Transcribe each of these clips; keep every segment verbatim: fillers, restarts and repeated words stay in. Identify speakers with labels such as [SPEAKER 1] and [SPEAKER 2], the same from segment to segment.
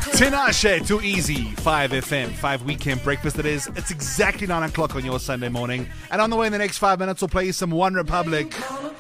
[SPEAKER 1] Tinashe, Too Easy, five F M, five Weekend Breakfast it is. It's exactly nine o'clock on your Sunday morning. And on the way in the next five minutes, we'll play you some One Republic.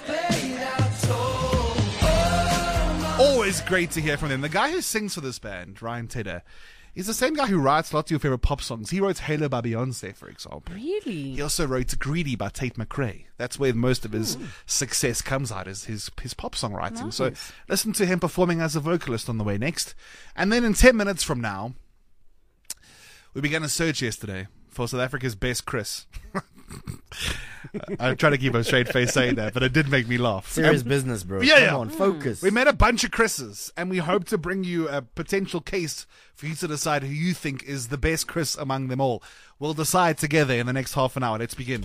[SPEAKER 1] Always great to hear from them. The guy who sings for this band, Ryan Tedder, is the same guy who writes lots of your favorite pop songs. He wrote Halo by Beyonce, for example.
[SPEAKER 2] Really?
[SPEAKER 1] He also wrote Greedy by Tate McRae. That's where most of his Ooh. success comes out, is his, his pop songwriting. Nice. So listen to him performing as a vocalist on the way next. And then in ten minutes from now, we began a search yesterday for South Africa's best Chris. I'm trying to keep a straight face saying that, but it did make me laugh.
[SPEAKER 3] Serious
[SPEAKER 1] um,
[SPEAKER 3] business, bro.
[SPEAKER 1] Yeah,
[SPEAKER 3] Come
[SPEAKER 1] yeah.
[SPEAKER 3] on, focus.
[SPEAKER 1] We met a bunch of Chris's, and we hope to bring you a potential case for you to decide who you think is the best Chris among them all. We'll decide together in the next half an hour. Let's begin.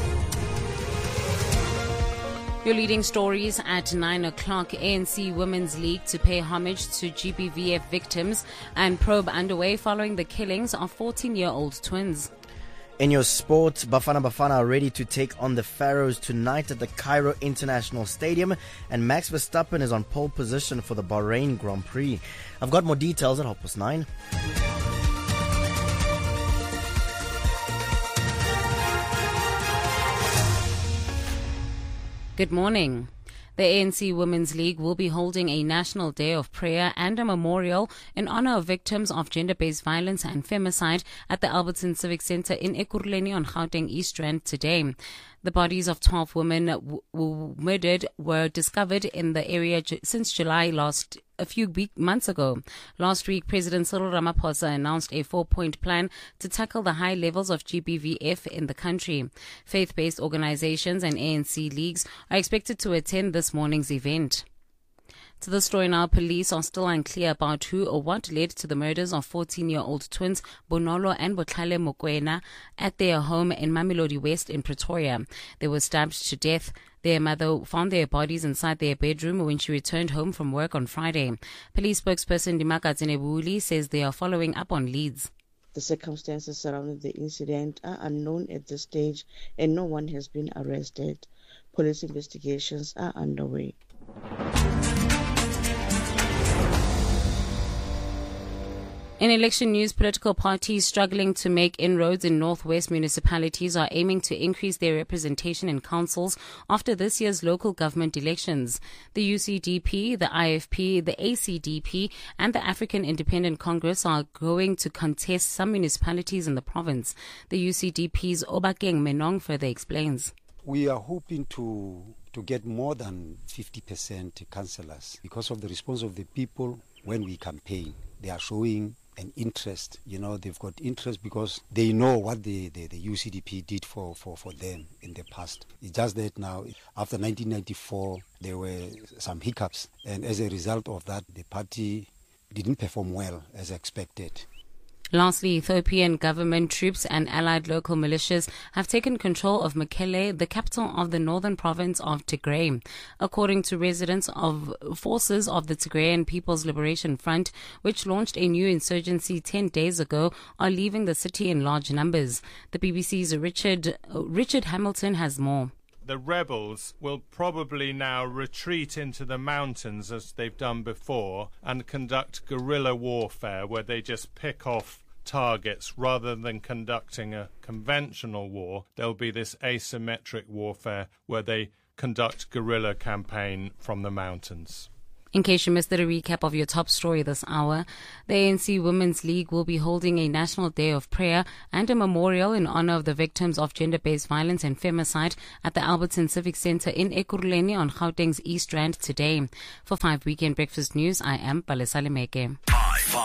[SPEAKER 2] Your leading stories at nine o'clock. A N C Women's League to pay homage to G B V F victims, and probe underway following the killings of fourteen-year-old twins.
[SPEAKER 3] In your sport, Bafana Bafana are ready to take on the Pharaohs tonight at the Cairo International Stadium, and Max Verstappen is on pole position for the Bahrain Grand Prix. I've got more details at half past nine.
[SPEAKER 2] Good morning. The A N C Women's League will be holding a national day of prayer and a memorial in honor of victims of gender-based violence and femicide at the Alberton Civic Centre in Ekurhuleni on Gauteng East Rand today. The bodies of twelve women w- w- murdered were discovered in the area j- since July last a few week, months ago. Last week, President Cyril Ramaphosa announced a four-point plan to tackle the high levels of G B V F in the country. Faith-based organizations and A N C leagues are expected to attend this morning's event. To the story now, police are still unclear about who or what led to the murders of fourteen-year-old twins Bonolo and Botlhale Mokoena at their home in Mamelodi West in Pretoria. They were stabbed to death. Their mother found their bodies inside their bedroom when she returned home from work on Friday. Police spokesperson Dimaka Tsenebuli says they are following up on leads.
[SPEAKER 4] The circumstances surrounding the incident are unknown at this stage and no one has been arrested. Police investigations are underway.
[SPEAKER 2] In election news, political parties struggling to make inroads in northwest municipalities are aiming to increase their representation in councils after this year's local government elections. The U C D P, the I F P, the A C D P, and the African Independent Congress are going to contest some municipalities in the province. The U C D P's Obakeng Menong further explains.
[SPEAKER 5] We are hoping to to get more than fifty percent councillors because of the response of the people when we campaign. They are showing an interest, you know, they've got interest because they know what the, the, the U C D P did for, for, for them in the past. It's just that now, after nineteen ninety-four, there were some hiccups, and as a result of that, the party didn't perform well as expected.
[SPEAKER 2] Lastly, Ethiopian government troops and allied local militias have taken control of Mekelle, the capital of the northern province of Tigray. According to residents of forces of the Tigrayan People's Liberation Front, which launched a new insurgency ten days ago, are leaving the city in large numbers. The B B C's Richard, Richard Hamilton has more.
[SPEAKER 6] The rebels will probably now retreat into the mountains as they've done before and conduct guerrilla warfare where they just pick off targets rather than conducting a conventional war. There'll be this asymmetric warfare where they conduct guerrilla campaign from the mountains.
[SPEAKER 2] In case you missed the recap of your top story this hour, the A N C Women's League will be holding a national day of prayer and a memorial in honor of the victims of gender-based violence and femicide at the Alberton Civic Centre in Ekurhuleni on Gauteng's East Rand today. For five Weekend Breakfast News, I am Palesa Lemeke.